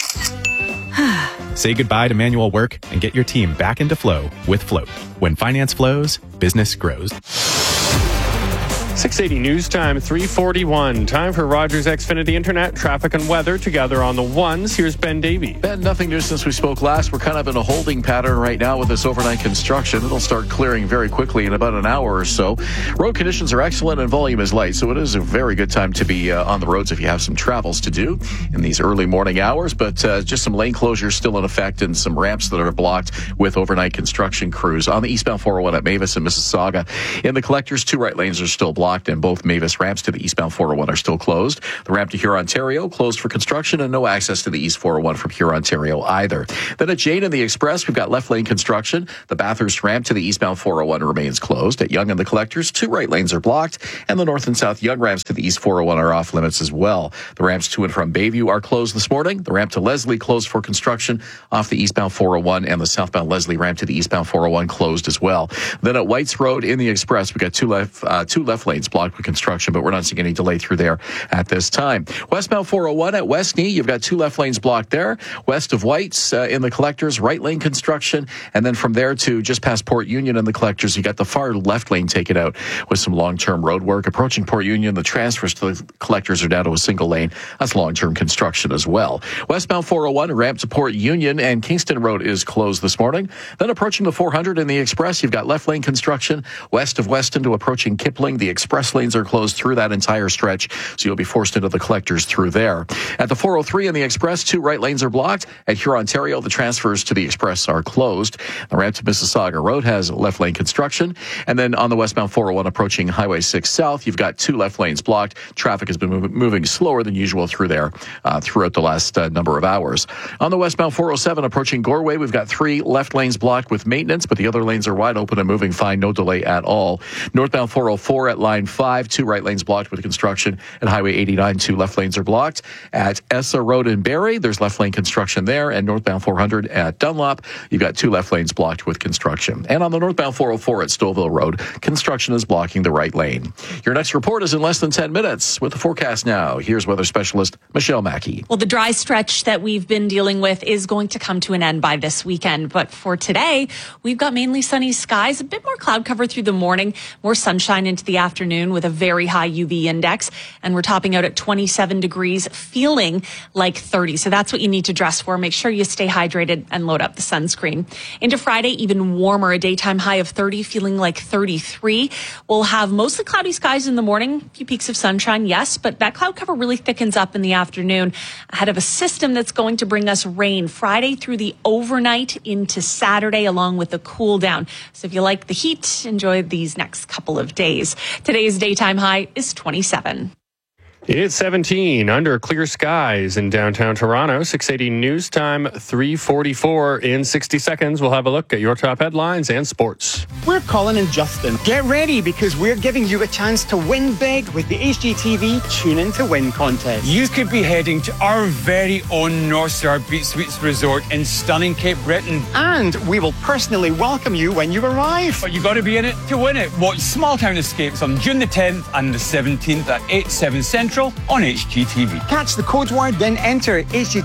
Say goodbye to manual work and get your team back into flow with Float. When finance flows, business grows. six eighty News Time, three forty-one. Time for Rogers Xfinity Internet, traffic and weather together on the ones. Here's Ben Davey. Ben, nothing new since we spoke last. We're kind of in a holding pattern right now with this overnight construction. It'll start clearing very quickly in about an hour or so. Road conditions are excellent and volume is light, so it is a very good time to be uh, on the roads if you have some travels to do in these early morning hours. But uh, just some lane closures still in effect and some ramps that are blocked with overnight construction crews. On the eastbound four oh one at Mavis and Mississauga, in the collectors, two right lanes are still blocked. Blocked, and both Mavis ramps to the eastbound four oh one are still closed. The ramp to Huron-Ontario closed for construction, and no access to the east four oh one from Huron-Ontario either. Then at Jane and the Express, we've got left lane construction. The Bathurst ramp to the eastbound four oh one remains closed. At Yonge and the collectors, two right lanes are blocked, and the north and south Yonge ramps to the east four oh one are off limits as well. The ramps to and from Bayview are closed this morning. The ramp to Leslie closed for construction off the eastbound four oh one, and the southbound Leslie ramp to the eastbound four oh one closed as well. Then at Whites Road in the Express, we've got two left, uh, two left lanes blocked with construction, but we're not seeing any delay through there at this time. Westbound four oh one at Westney, you've got two left lanes blocked there. West of Whites uh, in the collectors, right lane construction, and then from there to just past Port Union in the collectors, you got the far left lane taken out with some long-term road work. Approaching Port Union, the transfers to the collectors are down to a single lane. That's long-term construction as well. Westbound four oh one, ramp to Port Union, and Kingston Road is closed this morning. Then approaching the four hundred in the Express, you've got left lane construction west of Weston to approaching Kipling. The express lanes are closed through that entire stretch, so you'll be forced into the collectors through there. At the four oh three in the Express, two right lanes are blocked. At Huron-Ontario, the transfers to the Express are closed. The ramp to Mississauga Road has left lane construction. And then on the westbound four oh one approaching Highway six South, you've got two left lanes blocked. Traffic has been mov- moving slower than usual through there uh, throughout the last uh, number of hours. On the westbound four oh seven approaching Goreway, we've got three left lanes blocked with maintenance, but the other lanes are wide open and moving fine. No delay at all. Northbound four oh four at line five, two right lanes blocked with construction. At Highway eighty-nine, two left lanes are blocked. At Essa Road in Barrie, there's left lane construction there. And northbound four hundred at Dunlop, you've got two left lanes blocked with construction. And on the northbound four oh four at Stouffville Road, construction is blocking the right lane. Your next report is in less than ten minutes. With the forecast now, here's weather specialist Michelle Mackey. Well, the dry stretch that we've been dealing with is going to come to an end by this weekend. But for today, we've got mainly sunny skies, a bit more cloud cover through the morning, more sunshine into the afternoon with a very high U V index. And we're topping out at twenty-seven degrees, feeling like thirty. So that's what you need to dress for. Make sure you stay hydrated and load up the sunscreen. Into Friday, even warmer, a daytime high of thirty, feeling like thirty-three. We'll have mostly cloudy skies in the morning, a few peaks of sunshine, yes, but that cloud cover really thickens up in the afternoon ahead of a system that's going to bring us rain Friday through the overnight into Saturday, along with the cool down. So if you like the heat, enjoy these next couple of days. Today's daytime high is twenty-seven. It's seventeen under clear skies in downtown Toronto. six eighty News Time, three forty-four. In sixty seconds, we'll have a look at your top headlines and sports. We're Colin and Justin. Get ready because we're giving you a chance to win big with the H G T V Tune In to Win contest. You could be heading to our very own North Star Beach Suites Resort in stunning Cape Breton. And we will personally welcome you when you arrive. But you got to be in it to win it. Watch Small Town Escapes on June the tenth and the seventeenth at eight, seven Central on H G T V. Catch the code word, then enter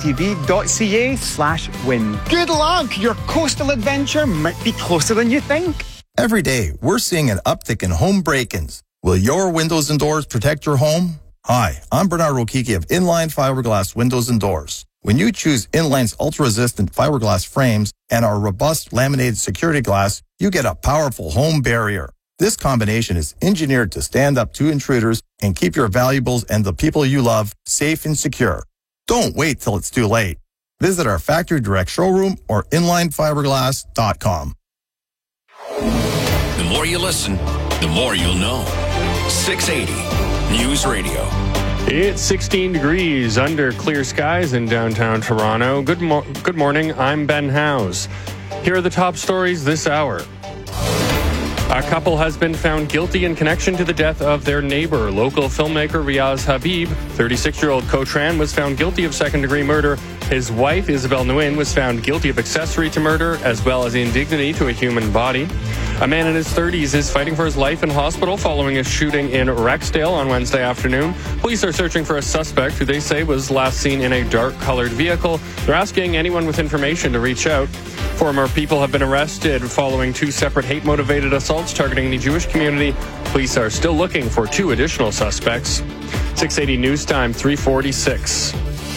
hgtv.ca slash win. Good luck! Your coastal adventure might be closer than you think. Every day, we're seeing an uptick in home break-ins. Will your windows and doors protect your home? Hi, I'm Bernard Rokiki of Inline Fiberglass Windows and Doors. When you choose Inline's ultra-resistant fiberglass frames and our robust laminated security glass, you get a powerful home barrier. This combination is engineered to stand up to intruders and keep your valuables and the people you love safe and secure. Don't wait till it's too late. Visit our factory direct showroom or inline fiberglass dot com. The more you listen, the more you'll know. six eighty News Radio. It's sixteen degrees under clear skies in downtown Toronto. Good, mo- good morning, I'm Ben Howes. Here are the top stories this hour. A couple has been found guilty in connection to the death of their neighbor. Local filmmaker Riaz Habib, thirty-six-year-old Cotran, was found guilty of second-degree murder. His wife, Isabel Nguyen, was found guilty of accessory to murder as well as indignity to a human body. A man in his thirties is fighting for his life in hospital following a shooting in Rexdale on Wednesday afternoon. Police are searching for a suspect who they say was last seen in a dark-colored vehicle. They're asking anyone with information to reach out. Four more people have been arrested following two separate hate-motivated assaults targeting the Jewish community. Police are still looking for two additional suspects. six eighty News Time, three forty-six.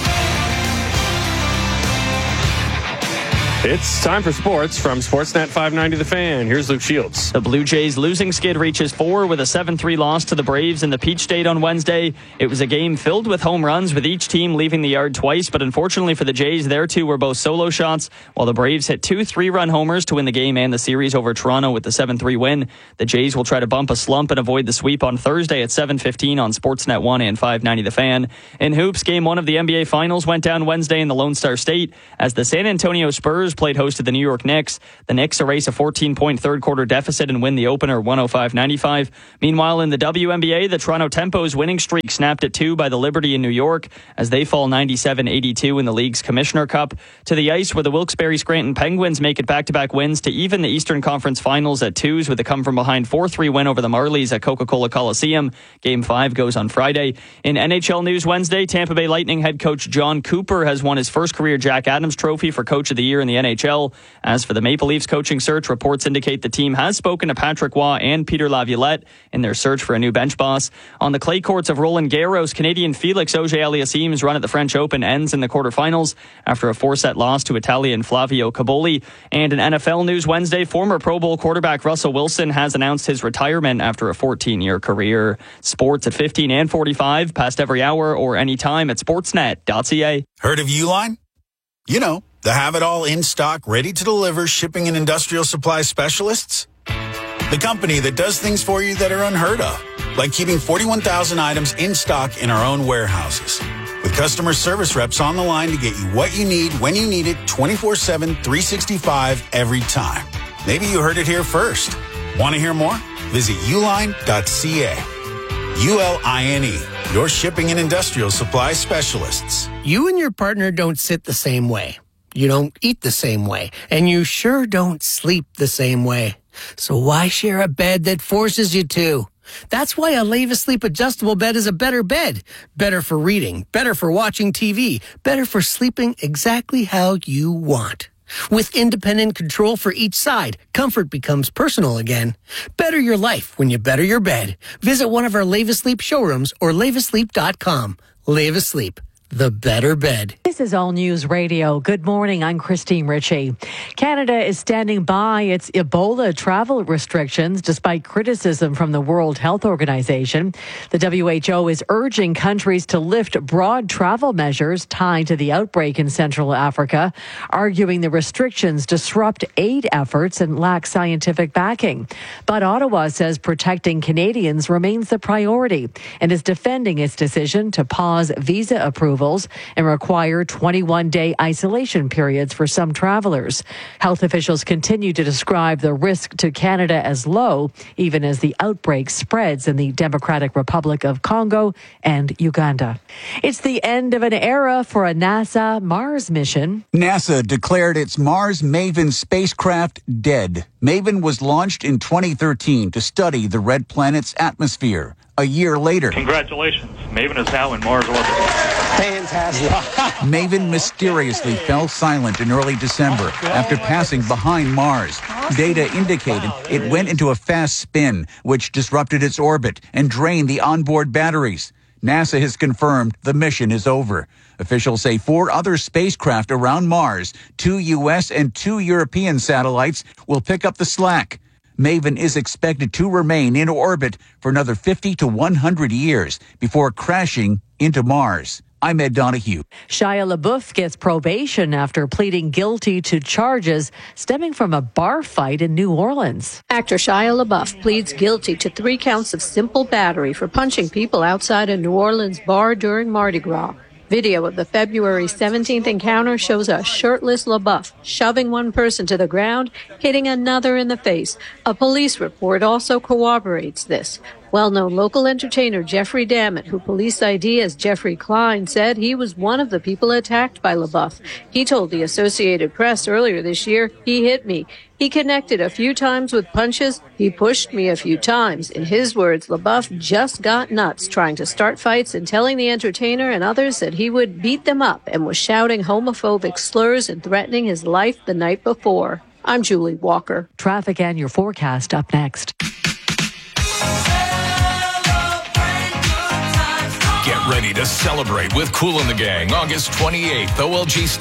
It's time for sports from Sportsnet five ninety The Fan. Here's Luke Shields. The Blue Jays' losing skid reaches four with a seven three loss to the Braves in the Peach State on Wednesday. It was a game filled with home runs, with each team leaving the yard twice, but unfortunately for the Jays, their two were both solo shots, while the Braves hit two three-run homers to win the game and the series over Toronto with the seven three win. The Jays will try to bump a slump and avoid the sweep on Thursday at seven fifteen on Sportsnet one and five ninety The Fan. In hoops, game one of the N B A Finals went down Wednesday in the Lone Star State as the San Antonio Spurs played host to the New York Knicks. The Knicks erase a fourteen-point third-quarter deficit and win the opener one oh five ninety-five. Meanwhile, in the W N B A, the Toronto Tempo's winning streak snapped at two by the Liberty in New York as they fall ninety-seven eighty-two in the league's Commissioner Cup. To the ice, where the Wilkes-Barre Scranton Penguins make it back-to-back wins to even the Eastern Conference Finals at twos with a come-from-behind four three win over the Marlies at Coca-Cola Coliseum. Game five goes on Friday. In N H L news Wednesday, Tampa Bay Lightning head coach John Cooper has won his first career Jack Adams Trophy for Coach of the Year in the N H L. As for the Maple Leafs coaching search, reports indicate the team has spoken to Patrick Waugh and Peter Laviolette in their search for a new bench boss. On the clay courts of Roland Garros, Canadian Felix Auger-Aliassime's run at the French Open ends in the quarterfinals after a four-set loss to Italian Flavio Caboli. And in N F L news Wednesday, former Pro Bowl quarterback Russell Wilson has announced his retirement after a fourteen-year career. Sports at fifteen and forty-five, past every hour or anytime at sportsnet dot c a. Heard of Uline? You know, the have-it-all in-stock, ready-to-deliver shipping and industrial supply specialists? The company that does things for you that are unheard of, like keeping forty-one thousand items in stock in our own warehouses. With customer service reps on the line to get you what you need, when you need it, twenty-four seven, three sixty-five, every time. Maybe you heard it here first. Want to hear more? Visit uline dot c a. U L I N E, your shipping and industrial supply specialists. You and your partner don't sit the same way. You don't eat the same way. And you sure don't sleep the same way. So why share a bed that forces you to? That's why a Leva Sleep adjustable bed is a better bed. Better for reading, better for watching T V, better for sleeping exactly how you want. With independent control for each side, comfort becomes personal again. Better your life when you better your bed. Visit one of our Leva Sleep showrooms or leva sleep dot com. Leva Sleep, the better bed. This is All News Radio. Good morning. I'm Christine Ritchie. Canada is standing by its Ebola travel restrictions despite criticism from the World Health Organization. The W H O is urging countries to lift broad travel measures tied to the outbreak in Central Africa, arguing the restrictions disrupt aid efforts and lack scientific backing. But Ottawa says protecting Canadians remains the priority and is defending its decision to pause visa approvals and require twenty-one day isolation periods for some travelers. Health officials continue to describe the risk to Canada as low, even as the outbreak spreads in the Democratic Republic of Congo and Uganda. It's the end of an era for a NASA Mars mission. NASA declared its Mars MAVEN spacecraft dead. MAVEN was launched in twenty thirteen to study the red planet's atmosphere. A year later, congratulations, MAVEN is now in Mars orbit. Fantastic. MAVEN mysteriously fell silent in early December after passing behind Mars. Data indicated it went into a fast spin, which disrupted its orbit and drained the onboard batteries. NASA has confirmed the mission is over. Officials say four other spacecraft around Mars, two U S and two European satellites, will pick up the slack. MAVEN is expected to remain in orbit for another fifty to one hundred years before crashing into Mars. I'm Ed Donahue. Shia LaBeouf gets probation after pleading guilty to charges stemming from a bar fight in New Orleans. Actor Shia LaBeouf pleads guilty to three counts of simple battery for punching people outside a New Orleans bar during Mardi Gras. Video of the February seventeenth encounter shows a shirtless LaBeouf shoving one person to the ground, hitting another in the face. A police report also corroborates this. Well-known local entertainer Jeffrey Dammit, who police I D as Jeffrey Klein, said he was one of the people attacked by LaBeouf. He told the Associated Press earlier this year, "He hit me. He connected a few times with punches. He pushed me a few times." In his words, LaBeouf just got nuts trying to start fights and telling the entertainer and others that he would beat them up, and was shouting homophobic slurs and threatening his life the night before. I'm Julie Walker. Traffic and your forecast up next. Get ready to celebrate with Kool and the Gang August twenty-eighth. O L G